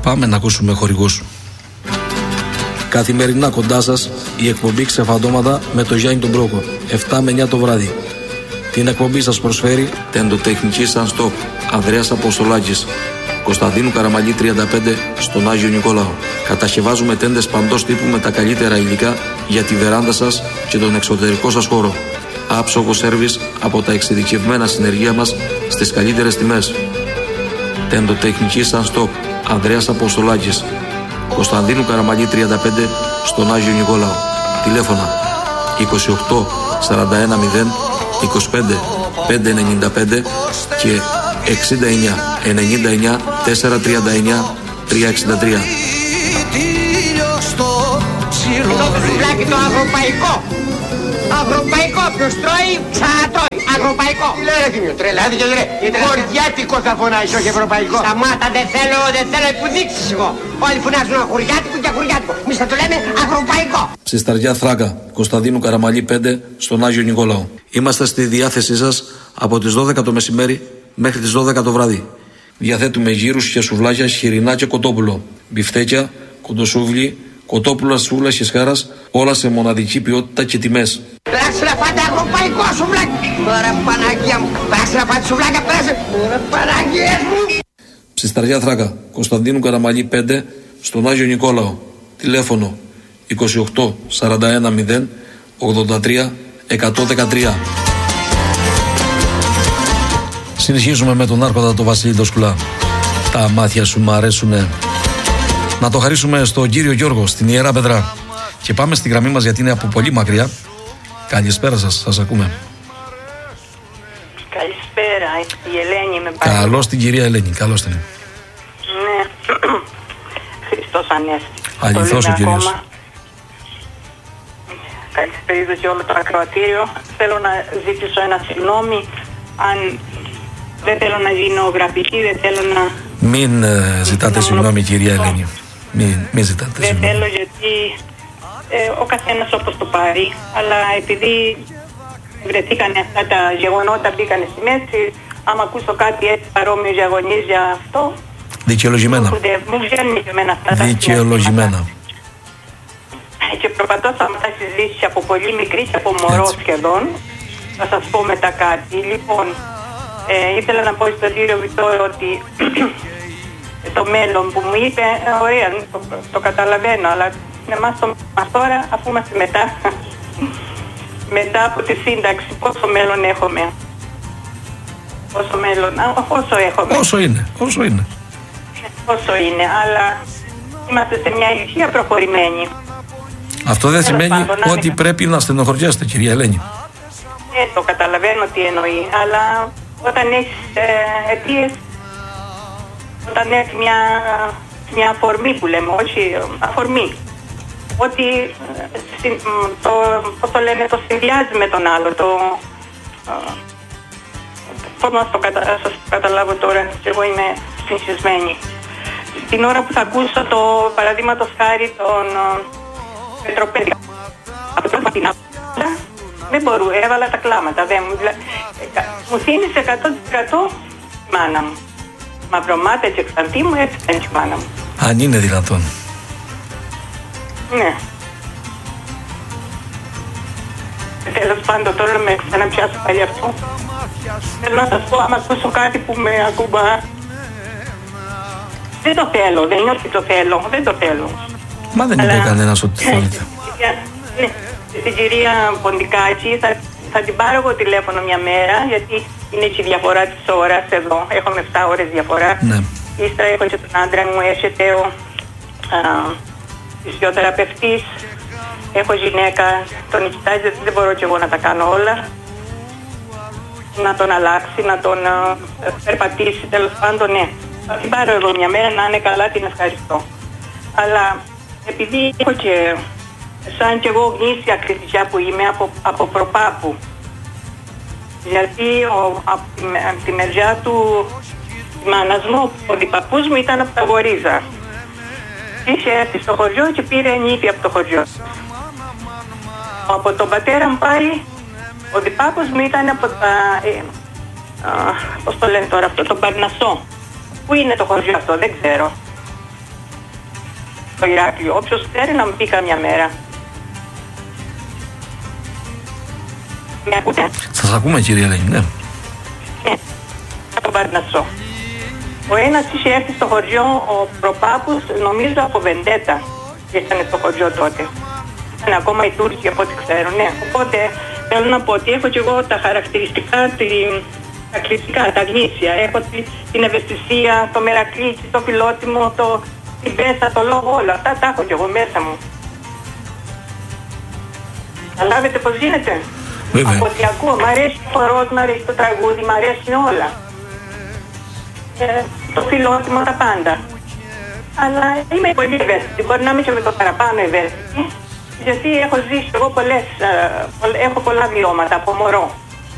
Πάμε να ακούσουμε χορηγούς. Καθημερινά κοντά σας η εκπομπή Ξεφαντώματα με το Γιάννη τον Μπρόκο, 7 με 9 το βράδυ. Την εκπομπή σας προσφέρει Τεντοτεχνική Sunstop, Ανδρέας Αποστολάκης, Κωνσταντίνου Καραμαλή 35 στον Άγιο Νικόλαο. Κατασκευάζουμε τέντες παντός τύπου με τα καλύτερα υλικά για τη βεράντα σας και τον εξωτερικό σας χώρο. Άψογο σέρβις από τα εξειδικευμένα συνεργεία μας στις καλύτερες τιμές. Τεντοτεχνική Sunstop, Ανδρέας Αποστολάκης, Κωνσταντίνου Καραμαλή 35 στον Άγιο Νικόλαο. Τηλέφωνα 28 41 0 25 595 και 69 99 439 363. Το σουβλάκι το ευρωπαϊκό. Αγροπαϊκό, ποιος τρώει, ξανατρώει. Αγροπαϊκό. Λέρε Θήμιο, τρελάθηκε ρε. Χωριάτικο θα φωνάζεις, όχι ευρωπαϊκό. Σταμάτα, δεν θέλω που δείξεις εγώ. Όλοι φωνάζουν χωριάτικο και χωριάτικο. Εμείς θα το λέμε αγροπαϊκό. Ψισταριά Θράκα, Κωνσταντίνου Καραμαλή 5 στον Άγιο Νικόλαο. Είμαστε στη διάθεσή σας από τις 12 το μεσημέρι μέχρι τις 12 το βράδυ. Διαθέτουμε γύρους και σουβλάκια, χοιρινά και κοτόπουλο. Μπιφτέκια, κοντοσούβλι, κοτόπουλα, σούβλα και σχάρας, όλα σε μοναδική ποιότητα και τιμές. Περάσε να φάτε αγροπαϊκό σουβλάκι. Ωρα Παναγία μου. Περάσε να φάτε σουβλάκια, περάσε. Ωρα Παναγίες μου. Ψισταριά Θράκα, Κωνσταντίνου Καραμαλή 5 στον Άγιο Νικόλαο. Τηλέφωνο 28 41 0 83 113. Συνεχίζουμε με τον άρχοντα το Βασίλη το Σκουλά. Τα μάτια σου μ' αρέσουνε. Να το χαρίσουμε στον κύριο Γιώργο στην Ιερά Πετρά. Και πάμε στη γραμμή μας γιατί είναι από πολύ μακριά. Καλησπέρα σας, σας ακούμε. Καλησπέρα, η Ελένη με πάλι. Καλώς την κυρία Ελένη, καλώς την. Ναι, Χριστός Ανέστη. Αληθώς ο Κύριος. Καλησπέρα και όλο το ακροατήριο. Θέλω να ζητήσω ένα συγγνώμη αν δεν θέλω να γίνω γραφική, δεν θέλω να... Μην ζητάτε συγγνώμη κυρία Ελένη. Μην ζητάτε δεν συγγνώμη. θέλω γιατί ο καθένας όπως το πάρει, αλλά επειδή βρεθήκανε αυτά τα γεγονότα, μπήκανε στη μέση, άμα ακούσω κάτι έτσι παρόμοιο για γονείς για αυτό, Δικαιολογημένα. μου βγαίνουν και εμένα αυτά τα Δικαιολογημένα. Και προπατώ θα μετά συζήσεις από πολύ μικρή και από μωρό σχεδόν. Θα σας πω μετά κάτι. Λοιπόν, ήθελα να πω στον κύριο Βιτόρο ότι το μέλλον που μου είπε, ωραία, το καταλαβαίνω, αλλά εμάς τώρα, αφού είμαστε μετά από τη σύνταξη, πόσο μέλλον έχουμε. Πόσο μέλλον, όσο έχουμε. Όσο είναι. Όσο είναι, αλλά είμαστε σε μια ηλικία προχωρημένη. Αυτό δεν σημαίνει ότι πρέπει να στενοχωριέστε, κυρία Ελένη. Το καταλαβαίνω τι εννοεί, αλλά όταν έχεις αιτίες, όταν έχει μια αφορμή που λέμε, όχι αφορμή, ότι πώς το λένε, το συνδυάζει με τον άλλο, πώς να σας καταλάβω τώρα, και εγώ είμαι συνηθισμένη. Την ώρα που θα ακούσω το παραδείγματος χάρη των Πετροπέδια, από το την δεν μπορώ, έβαλα τα κλάματα, μου θύμισε 100% η μάνα μου. Μαυρομάτα και Ξαντή μου, έτσι ήταν η μάνα μου. Αν είναι δυνατόν. Ναι. Τέλος πάντων, τώρα με ξαναπιάσω πάλι αυτό. Θέλω να σας πω, άμα ακούσω κάτι που με ακουμπά, δεν το θέλω, δεν είναι ότι το θέλω, δεν το θέλω. Μα δεν είπε κανένας ότι θέλετε. Ναι, την κυρία Ποντικάκη θα την πάρω εγώ τηλέφωνο μια μέρα, γιατί είναι και η διαφορά της ώρας εδώ. Έχουμε 7 ώρες διαφορά. Ναι. Ύστερα έχω και τον άντρα μου, έρχεται ο φυσιοθεραπευτής. Έχω γυναίκα, τον κοιτάζει, δεν μπορώ και εγώ να τα κάνω όλα. Να τον αλλάξει, να τον περπατήσει, τέλος πάντων, ναι. Θα την πάρω εγώ μια μέρα, να είναι καλά, την ευχαριστώ. Αλλά επειδή έχω και σαν και εγώ γνήσια κριτικιά που είμαι από προπάπου, γιατί από τη μεριά του μάνας μου, ο διπαππούς μου ήταν από τα Γορίζα. Είχε έρθει στο χωριό και πήρε νύχια από το χωριό. Από τον πατέρα μου πάλι, ο διπάππος μου ήταν από τα, πώς το λένε τώρα αυτό, τον Παρνασσό. Πού είναι το χωριό αυτό, δεν ξέρω. στο Ηράκλειο. Όποιος ξέρει να μου πει καμιά μέρα. Με ακούτε? Σας ακούμε, κύριε Ελένη, ναι. Ναι, θα τον Παρνασσό. Ο ένας είχε έρθει στο χωριό, ο προπάπους, νομίζω από Βεντέτα. Ήρθανε στο χωριό τότε. Ήταν ακόμα οι Τούρκοι από ό,τι ξέρω, ναι. Οπότε θέλω να πω ότι έχω και εγώ τα χαρακτηριστικά, τα κλητικά, τα γνήσια. Έχω την ευαισθησία, το μερακλήτσι, το φιλότιμο, την πέσα, το λόγο, όλα αυτά τα έχω κι εγώ μέσα μου. Καταλάβετε πώς γίνεται? Βέβαια. Από ό,τι ακούω, μ' αρέσει ο χορός, μ' αρέσει το τραγούδι, μ' αρέσουν όλα. Το φιλότιμο, τα πάντα. Αλλά είμαι πολύ ευαίσθητη, μπορεί να είμαι και με το παραπάνω ευαίσθητη, γιατί έχω ζήσει εγώ έχω πολλά βιώματα από μωρό.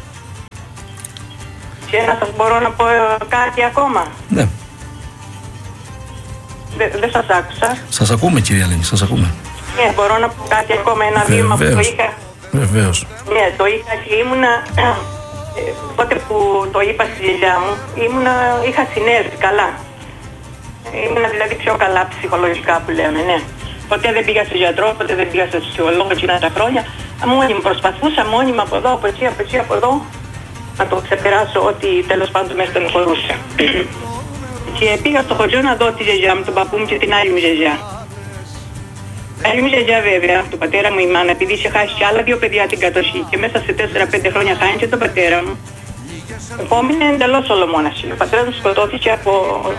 Και να σας μπορώ να πω κάτι ακόμα? Ναι. Δεν σας άκουσα. Σας ακούμε, κυρία Ελένη, σας ακούμε. Ναι, μπορώ να πω κάτι ακόμα, ένα βήμα που το είχα. Βεβαίως. Ναι, το είχα και ήμουνα, τότε που το είπα στη γιαγιά μου, είχα συνέρθει καλά. Ήμουνα δηλαδή πιο καλά ψυχολογικά που λέμε, ναι. Ποτέ δεν πήγα σε γιατρό, ποτέ δεν πήγα σε ψυχολόγο εκείνα τα χρόνια. Μόνη μου προσπαθούσα, μόνιμα από εδώ, από εκεί, από εδώ, να το ξεπεράσω ό,τι τέλος πάντων με στενοχωρούσε. Και πήγα στο χωριό να δω τη γιαγιά μου, τον παππού μου και την άλλη μου γιαγιά. Άλλη μου γιαγιά βέβαια, του πατέρα μου η μάνα, επειδή είχε χάσει και άλλα δύο παιδιά την κατοχή και μέσα σε 4-5 χρόνια χάνει και τον πατέρα μου. Επόμενη εντελώς ολομόναση. Ο πατέρας μου σκοτώθηκε από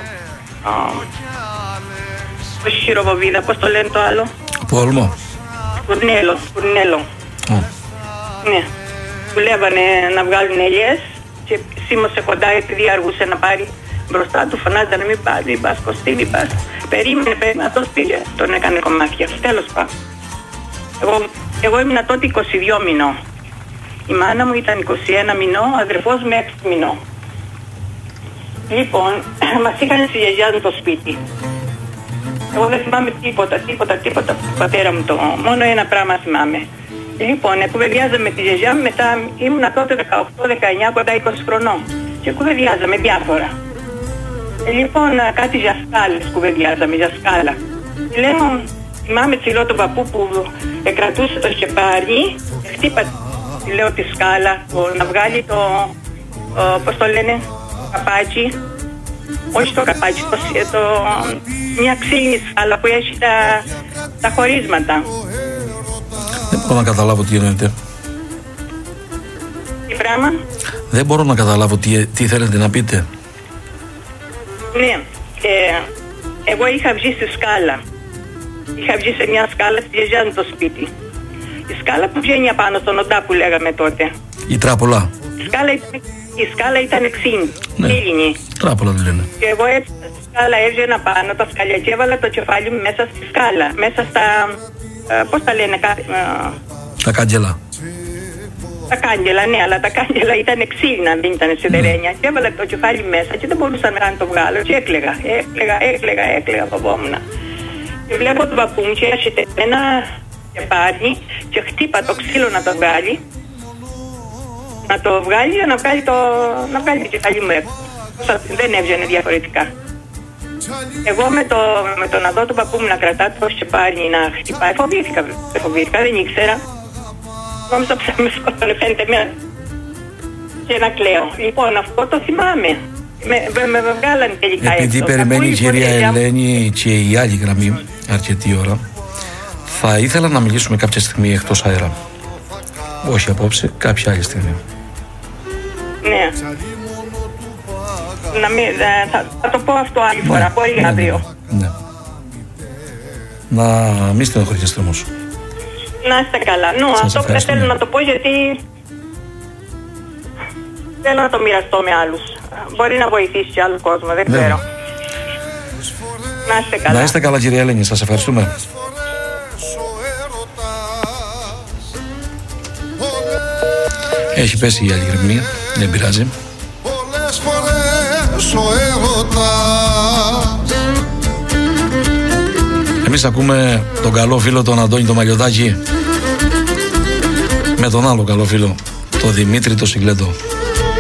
χειροβοβίδα, πώς το λένε το άλλο? Από όλμο. Σπουρνέλο. Ναι. Δουλεύανε να βγάλουν ελιές και σίμωσε κοντά επειδή αργούσε να πάρει μπροστά του, φωνάζανε μην πας Κωστή, μην πας. Περίμενε, αυτός πήγε, τον έκανε κομμάτια. Τέλος πάντων. Εγώ ήμουν τότε 22 μηνών. Η μάνα μου ήταν 21 μηνών, ο αδερφός μου 6 μηνών. Λοιπόν, μας είχαν στη γιαγιά μου το σπίτι. Εγώ δεν θυμάμαι τίποτα του πατέρα μου, μόνο ένα πράγμα θυμάμαι. Λοιπόν, κουβεντιάζαμε τη γιαγιά μου, μετά ήμουν τότε 18-19, κοντά 20 χρονών. Και κουβεντιάζαμε διάφορα. Λοιπόν, κάτι για σκάλες κουβεντιάζαμε, για σκάλα. Λέω, θυμάμαι τσιλό τον παππού που κρατούσε το σκεπάρι, χτύπα, λέω, τη σκάλα, να βγάλει πώς το λένε, καπάκι. Όχι το καπάκι, μια ξύλινη σκάλα που έχει τα χωρίσματα. Δεν μπορώ να καταλάβω τι εννοείται. Τι πράγμα? Δεν μπορώ να καταλάβω τι θέλετε να πείτε. Ναι, εγώ είχα βγει στη σκάλα. Είχα βγει σε μια σκάλα στη γιαγιά μου το σπίτι. Η σκάλα που βγαίνει απάνω στον οντά που λέγαμε τότε. Η τράπολα. Η σκάλα ήταν ξύλινη. Ναι, τράπολα δεν λένε. Και εγώ έτσι στη σκάλα έβγαινα πάνω τα σκαλιά και έβαλα το κεφάλι μου μέσα στη σκάλα. Μέσα στα, πώς τα λένε, τα κάγκελα. Τα κάγκελα, ναι, αλλά τα κάγκελα ήταν ξύλινα, δεν ήταν σιδερένια. Και έβαλα το κεφάλι μέσα και δεν μπορούσα να το βγάλω. Και έκλαιγα, φοβόμουν. Και βλέπω τον παππού μου και έρχεται ένα κεφάλι και χτύπα το ξύλο να το βγάλει. Να το βγάλει για να βγάλει το κεφάλι μου έξω. Δεν έβγαινε διαφορετικά. Εγώ με το να δω τον παππού μου να κρατά το κεφάλι να χτυπάει, φοβήθηκα, δεν ήξερα. Νόμιζα πως θα με σκότωνε, φαίνεται και να κλαίω. Λοιπόν, αυτό το θυμάμαι. Με βγάλανε τελικά έξω. Επειδή περιμένει η κυρία Ελένη και η άλλη γραμμή αρκετή ώρα, θα ήθελα να μιλήσουμε κάποια στιγμή εκτός αέρα. Όχι απόψε, κάποια άλλη στιγμή. Ναι. Θα το πω αυτό άλλη φορά, μπορεί αύριο. Ναι. Να μην στενοχωρηθείτε όμως. Να είστε καλά. Αυτό δεν θέλω να το πω γιατί θέλω να το μοιραστώ με άλλους. Μπορεί να βοηθήσει και άλλο κόσμο, δεν ξέρω. Να είστε καλά. Να είστε καλά, κυρία Ελένη, σας ευχαριστούμε. Έχει πέσει η άλλη γραμμή, δεν πειράζει. Πολλές φορές ο έρωτας. Εμείς ακούμε τον καλό φίλο τον Αντώνη τον Μαλιωτάκη με τον άλλο καλό φίλο, τον Δημήτρη τον Συγκλέντο.